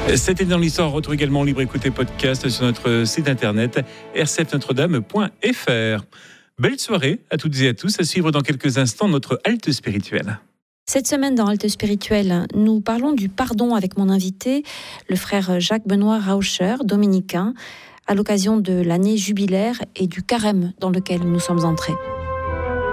C'était dans l'histoire. Retrouve également libre écoute podcast sur notre site internet rcfnotredame.fr. Belle soirée à toutes et à tous. À suivre dans quelques instants notre halte spirituelle. Cette semaine dans Halte Spirituelle, nous parlons du pardon avec mon invité, le frère Jacques-Benoît Rauscher, dominicain, à l'occasion de l'année jubilaire et du carême dans lequel nous sommes entrés.